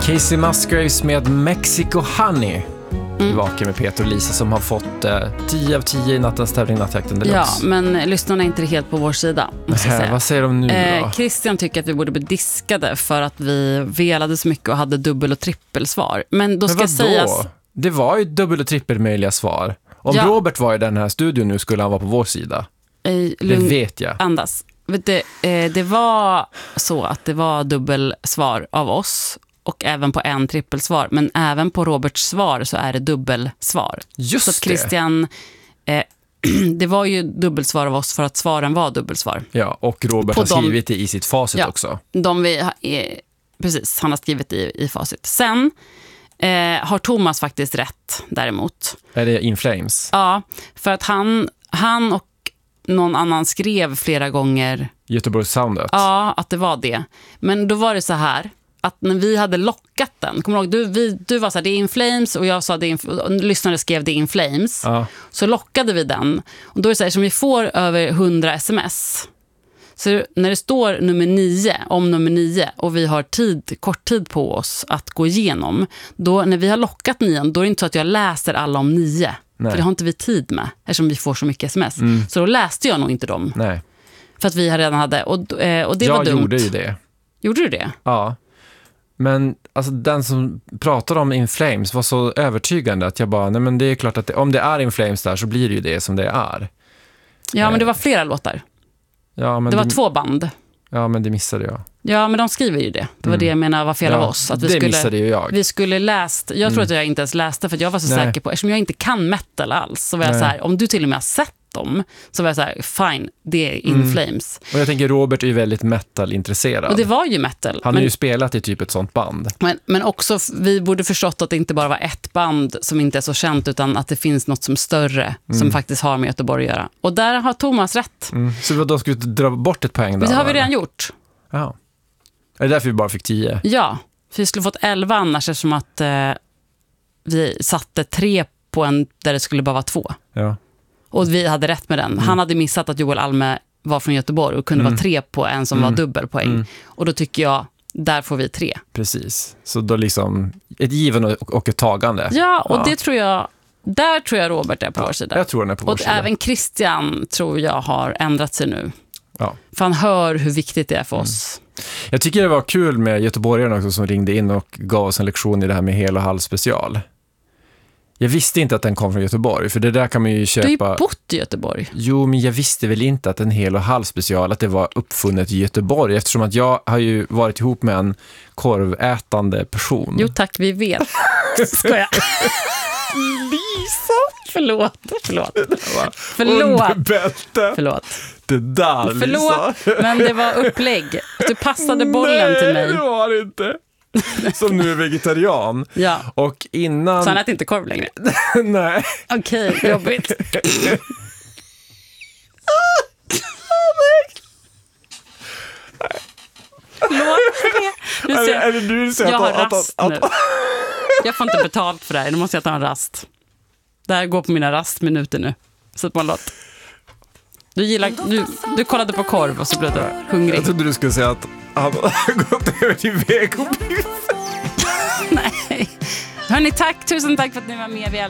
Casey Musgraves med Mexico Honey. Tillbaka med Peter och Lisa som har fått 10 av 10 i nattens tävling Nattjakten Deluxe. Ja, men lyssnarna är inte helt på vår sida. Vad säger de nu då? Christian tycker att vi borde bli diskade för att vi velade så mycket och hade dubbel- och trippelsvar. Men då ska sägas... Det var ju dubbel- och trippelmöjliga svar. Om Robert var i den här studion nu skulle han vara på vår sida. Det vet jag. Andas. Det var så att det var dubbelsvar av oss och även på en trippelsvar. Men även på Roberts svar så är det dubbelsvar. Just så att Christian... det var ju dubbelsvar av oss för att svaren var dubbelsvar. Ja, och Robert har skrivit det i sitt facit också. Precis, han har skrivit i facit. Sen har Thomas faktiskt rätt däremot. Är det In Flames? Ja, för att han och någon annan skrev flera gånger Göteborgssoundet. Ja, att det var det. Men då var det så här att när vi hade lockat den, kommer du ihåg, du var så här, det är In Flames och jag sa det lyssnare skrev det In Flames. Ja. Så lockade vi den. Och då är det så här, som vi får över 100 sms. Så när det står nummer 9 och vi har kort tid på oss att gå igenom, då när vi har lockat 9, då är det inte så att jag läser alla om 9. Nej. För det har inte vi tid med, eftersom vi får så mycket sms. Så då läste jag nog inte dem. Nej. För att vi redan hade, och det var dumt. Jag gjorde ju det. Gjorde du det? Ja. Men alltså, den som pratade om In Flames var så övertygande att jag bara, nej men det är klart att om det är In Flames där så blir det ju det som det är. Ja, men det var flera låtar. Ja, men det var 2 band. Ja, men det missade jag. Ja, men de skriver ju det. Det var det jag menar var fel av oss. Att det missade ju jag. Vi skulle läst, jag tror att jag inte ens läste för att jag var så säker på, eftersom jag inte kan metal alls, så var jag så här, om du till och med har sett dem, så var jag så här, fine, det är In Flames. Och jag tänker Robert är ju väldigt metal-intresserad. Och det var ju metal. Han har ju spelat i typ ett sånt band. Men också, vi borde förstått att det inte bara var ett band som inte är så känt, utan att det finns något som större som faktiskt har med Göteborg att göra. Och där har Thomas rätt. Så då skulle du dra bort ett poäng där? Det har vi redan gjort. Ja. Är det därför vi bara fick 10? Ja, för vi skulle fått 11 annars, eftersom att vi satte 3 på en där det skulle bara vara 2. Ja. Och vi hade rätt med den. Han hade missat att Joel Alme var från Göteborg och kunde vara 3 på en som var dubbelpoäng. Och då tycker jag, där får vi 3. Precis. Så då liksom ett given och ett tagande. Ja, och det tror jag, där tror jag Robert är på vår sida. Jag tror han är på vår sida. Och även Christian tror jag har ändrat sig nu. Ja. För han hör hur viktigt det är för oss. Jag tycker det var kul med göteborgarna också som ringde in och gav oss en lektion i det här med hel och halv special. Jag visste inte att den kom från Göteborg, för det där kan man ju köpa... Du har ju bott i Göteborg. Jo, men jag visste väl inte att en hel och halv special, att det var uppfunnet i Göteborg, eftersom att jag har ju varit ihop med en korvätande person. Jo tack, vi vet. Ska jag? Lisa! Förlåt. Förlåt. Det där, Lisa. Förlåt, men det var upplägg. Du passade bollen till mig. Nej, det var det inte. Som nu är vegetarian. Ja. Och innan... Så han äter inte korv längre? Nej. Okej, jobbigt. Förlåt. Är det du som jag har rast nu. Jag får inte betalt för det här. Nu måste jag ta en rast. Det här går på mina rastminuter nu. Sätt på en låt. Du kollade på korv och så blev du hungrig. Jag trodde du skulle säga att han har gått över till vegobiff. Nej. Hörrni, tusen tack för att ni var med.